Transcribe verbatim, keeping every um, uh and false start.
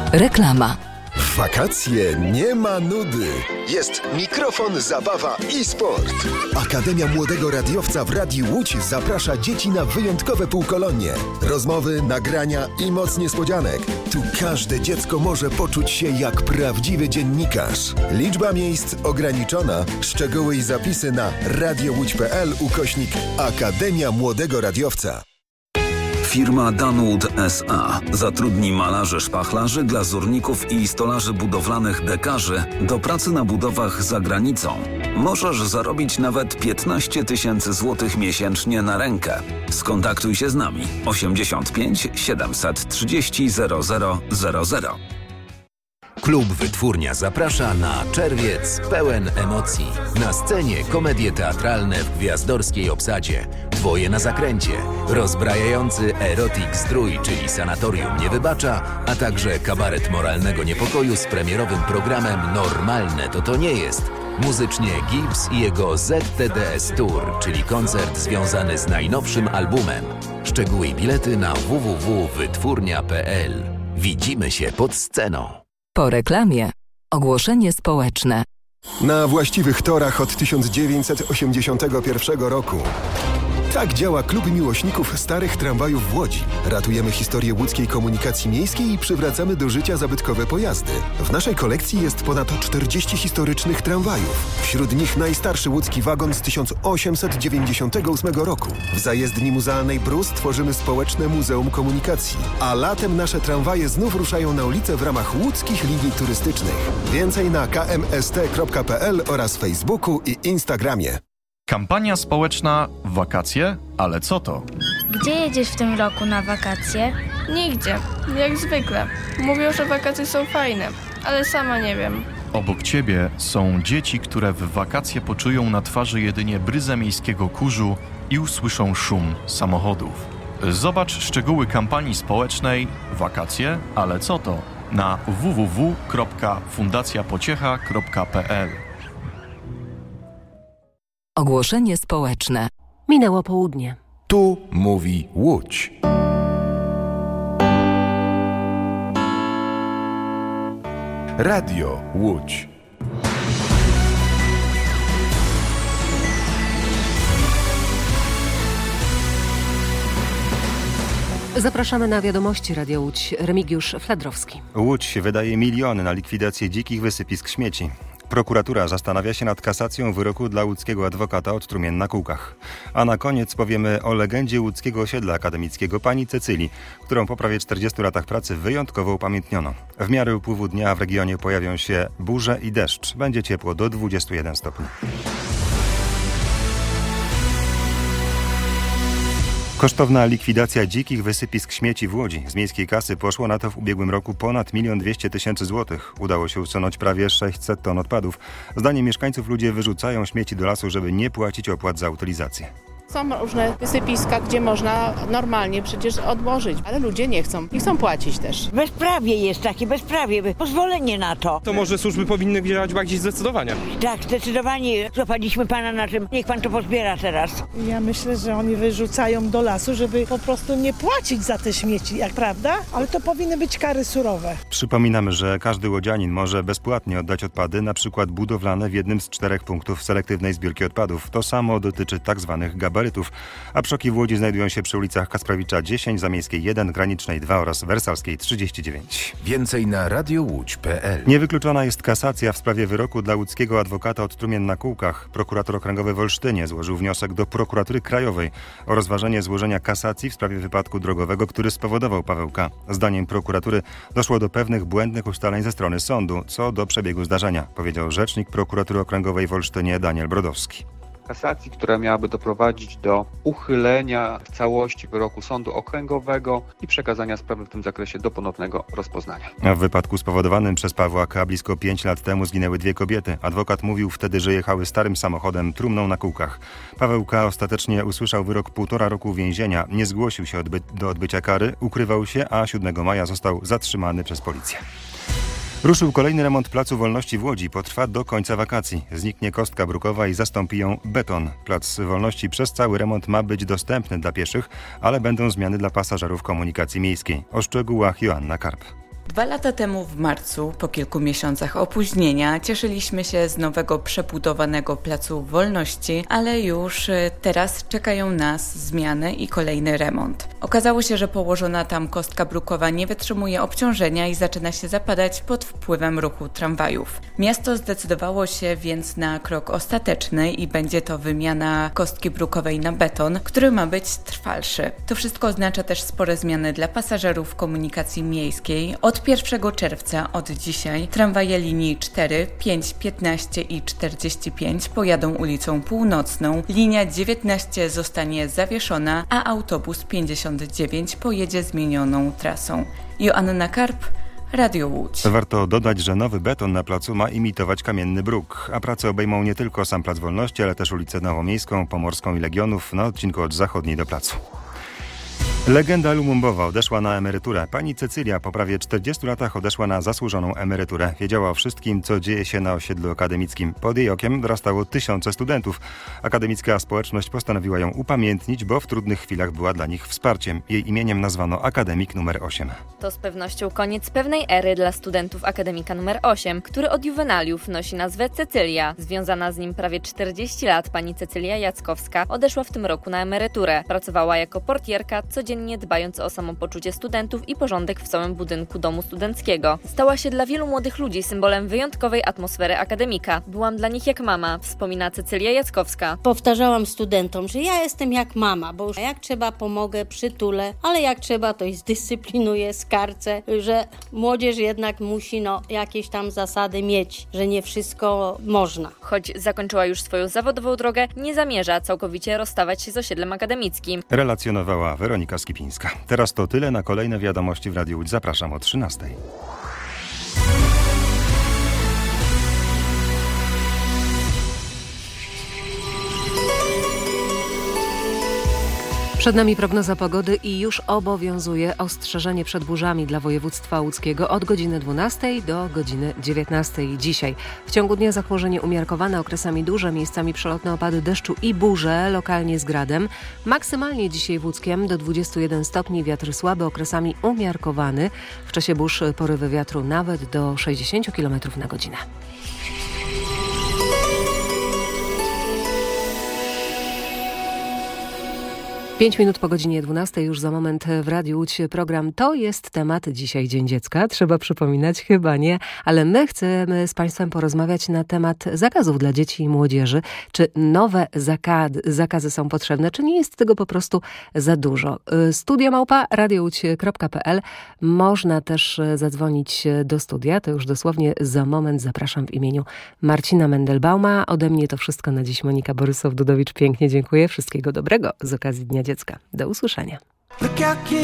Reklama. W wakacje nie ma nudy. Jest mikrofon, zabawa i sport. Akademia Młodego Radiowca w Radiu Łódź zaprasza dzieci na wyjątkowe półkolonie. Rozmowy, nagrania i moc niespodzianek. Tu każde dziecko może poczuć się jak prawdziwy dziennikarz. Liczba miejsc ograniczona. Szczegóły i zapisy na radiołódź.pl ukośnik Akademia Młodego Radiowca. Firma Danwood S A zatrudni malarzy szpachlarzy, glazurników i stolarzy budowlanych dekarzy do pracy na budowach za granicą. Możesz zarobić nawet piętnaście tysięcy złotych miesięcznie na rękę. Skontaktuj się z nami osiemdziesiąt pięć siedemset trzydzieści zero zero zero zero. Klub Wytwórnia zaprasza na czerwiec pełen emocji. Na scenie komedie teatralne w gwiazdorskiej obsadzie. Dwoje na zakręcie, rozbrajający erotic zdrój, czyli Sanatorium nie wybacza, a także kabaret moralnego niepokoju z premierowym programem Normalne to to nie jest. Muzycznie Gibbs i jego Z T D S Tour, czyli koncert związany z najnowszym albumem. Szczegóły i bilety na w w w kropka wytwórnia kropka p l. Widzimy się pod sceną. Po reklamie ogłoszenie społeczne. Na właściwych torach od tysiąc dziewięćset osiemdziesiątego pierwszego roku. Tak działa Klub Miłośników Starych Tramwajów w Łodzi. Ratujemy historię łódzkiej komunikacji miejskiej i przywracamy do życia zabytkowe pojazdy. W naszej kolekcji jest ponad czterdzieści historycznych tramwajów. Wśród nich najstarszy łódzki wagon z tysiąc osiemset dziewięćdziesiątego ósmego roku. W zajezdni muzealnej Prus tworzymy społeczne Muzeum Komunikacji. A latem nasze tramwaje znów ruszają na ulicę w ramach łódzkich linii turystycznych. Więcej na k m s t kropka p l oraz Facebooku i Instagramie. Kampania społeczna Wakacje? Ale co to? Gdzie jedziesz w tym roku na wakacje? Nigdzie, jak zwykle. Mówią, że wakacje są fajne, ale sama nie wiem. Obok ciebie są dzieci, które w wakacje poczują na twarzy jedynie bryzę miejskiego kurzu i usłyszą szum samochodów. Zobacz szczegóły kampanii społecznej Wakacje? Ale co to? Na w w w kropka fundacja pociecha kropka p l. Ogłoszenie społeczne. Minęło południe. Tu mówi Łódź. Radio Łódź. Zapraszamy na wiadomości Radia Łódź. Remigiusz Fladrowski. Łódź wydaje miliony na likwidację dzikich wysypisk śmieci. Prokuratura zastanawia się nad kasacją wyroku dla łódzkiego adwokata od trumien na kółkach. A na koniec powiemy o legendzie łódzkiego osiedla akademickiego pani Cecylii, którą po prawie czterdziestu latach pracy wyjątkowo upamiętniono. W miarę upływu dnia w regionie pojawią się burze i deszcz. Będzie ciepło do dwudziestu jeden stopni. Kosztowna likwidacja dzikich wysypisk śmieci w Łodzi. Z miejskiej kasy poszło na to w ubiegłym roku ponad milion dwieście tysięcy złotych. Udało się usunąć prawie sześćset ton odpadów. Zdaniem mieszkańców ludzie wyrzucają śmieci do lasu, żeby nie płacić opłat za utylizację. Są różne wysypiska, gdzie można normalnie przecież odłożyć, ale ludzie nie chcą. Nie chcą płacić też. Bezprawie jest takie, bezprawie, pozwolenie na to. To może służby powinny działać bardziej zdecydowanie. Tak, zdecydowanie. Złapaliśmy pana na tym. Niech pan to pozbiera teraz. Ja myślę, że oni wyrzucają do lasu, żeby po prostu nie płacić za te śmieci, jak prawda? Ale to powinny być kary surowe. Przypominamy, że każdy łodzianin może bezpłatnie oddać odpady, na przykład budowlane w jednym z czterech punktów selektywnej zbiórki odpadów. To samo dotyczy tak zwanych gabarytów. A przoki w Łodzi znajdują się przy ulicach Kasprowicza dziesięć, Zamiejskiej jeden, Granicznej dwa oraz Wersalskiej trzydzieści dziewięć. Więcej na radiołódź kropka p l. Niewykluczona jest kasacja w sprawie wyroku dla łódzkiego adwokata od trumien na kółkach. Prokurator okręgowy w Olsztynie złożył wniosek do Prokuratury Krajowej o rozważenie złożenia kasacji w sprawie wypadku drogowego, który spowodował Paweł K. Zdaniem prokuratury doszło do pewnych błędnych ustaleń ze strony sądu, co do przebiegu zdarzenia, powiedział rzecznik Prokuratury Okręgowej w Olsztynie Daniel Brodowski. Kasacji, która miałaby doprowadzić do uchylenia całości wyroku sądu okręgowego i przekazania sprawy w tym zakresie do ponownego rozpoznania. W wypadku spowodowanym przez Pawła K. blisko pięć lat temu zginęły dwie kobiety. Adwokat mówił wtedy, że jechały starym samochodem trumną na kółkach. Paweł K. ostatecznie usłyszał wyrok półtora roku więzienia. Nie zgłosił się odby- do odbycia kary, ukrywał się, a siódmego maja został zatrzymany przez policję. Ruszył kolejny remont Placu Wolności w Łodzi. Potrwa do końca wakacji. Zniknie kostka brukowa i zastąpi ją beton. Plac Wolności przez cały remont ma być dostępny dla pieszych, ale będą zmiany dla pasażerów komunikacji miejskiej. O szczegółach Joanna Karp. Dwa lata temu w marcu, po kilku miesiącach opóźnienia, cieszyliśmy się z nowego przebudowanego Placu Wolności, ale już teraz czekają nas zmiany i kolejny remont. Okazało się, że położona tam kostka brukowa nie wytrzymuje obciążenia i zaczyna się zapadać pod wpływem ruchu tramwajów. Miasto zdecydowało się więc na krok ostateczny i będzie to wymiana kostki brukowej na beton, który ma być trwalszy. To wszystko oznacza też spore zmiany dla pasażerów komunikacji miejskiej. Od pierwszego czerwca, od dzisiaj, tramwaje linii cztery, pięć, piętnaście i czterdzieści pięć pojadą ulicą Północną, linia dziewiętnaście zostanie zawieszona, a autobus pięćdziesiąt dziewięć pojedzie zmienioną trasą. Joanna Karp, Radio Łódź. Warto dodać, że nowy beton na placu ma imitować kamienny bruk, a prace obejmą nie tylko sam Plac Wolności, ale też ulicę Nowomiejską, Pomorską i Legionów na odcinku od zachodniej do placu. Legenda lumumbowa odeszła na emeryturę. Pani Cecylia po prawie czterdziestu latach odeszła na zasłużoną emeryturę. Wiedziała o wszystkim, co dzieje się na osiedlu akademickim. Pod jej okiem dorastało tysiące studentów. Akademicka społeczność postanowiła ją upamiętnić, bo w trudnych chwilach była dla nich wsparciem. Jej imieniem nazwano Akademik numer osiem. To z pewnością koniec pewnej ery dla studentów Akademika numer osiem, który od juwenaliów nosi nazwę Cecylia. Związana z nim prawie czterdzieści lat pani Cecylia Jackowska odeszła w tym roku na emeryturę. Pracowała jako portierka, codziennie dbając o samopoczucie studentów i porządek w całym budynku domu studenckiego. Stała się dla wielu młodych ludzi symbolem wyjątkowej atmosfery akademika. Byłam dla nich jak mama, wspomina Cecylia Jackowska. Powtarzałam studentom, że ja jestem jak mama, bo już jak trzeba pomogę, przytulę, ale jak trzeba to i zdyscyplinuję, skarcę, że młodzież jednak musi no, jakieś tam zasady mieć, że nie wszystko można. Choć zakończyła już swoją zawodową drogę, nie zamierza całkowicie rozstawać się z osiedlem akademickim. Relacjonowała Weronika Skipińska. Teraz to tyle. Na kolejne wiadomości w Radiu Łódź zapraszam o trzynastej. Przed nami prognoza pogody i już obowiązuje ostrzeżenie przed burzami dla województwa łódzkiego od godziny dwunastej do godziny dziewiętnastej dzisiaj. W ciągu dnia zachmurzenie umiarkowane, okresami duże, miejscami przelotne opady deszczu i burze, lokalnie z gradem. Maksymalnie dzisiaj w Łódzkiem do dwudziestu jeden stopni, wiatr słaby, okresami umiarkowany. W czasie burz porywy wiatru nawet do sześćdziesiąt kilometrów na godzinę. Pięć minut po godzinie dwunastej, już za moment w Radiu Łódź program To jest temat dzisiaj, Dzień Dziecka. Trzeba przypominać, chyba nie, ale my chcemy z Państwem porozmawiać na temat zakazów dla dzieci i młodzieży. Czy nowe zakady, zakazy są potrzebne, czy nie jest tego po prostu za dużo? Studio małpa radiowódź kropka p l. Można też zadzwonić do studia, to już dosłownie za moment. Zapraszam w imieniu Marcina Mendelbauma. Ode mnie to wszystko na dziś. Monika Borysow-Dudowicz, pięknie dziękuję. Wszystkiego dobrego z okazji Dnia Dziecka. Do usłyszenia.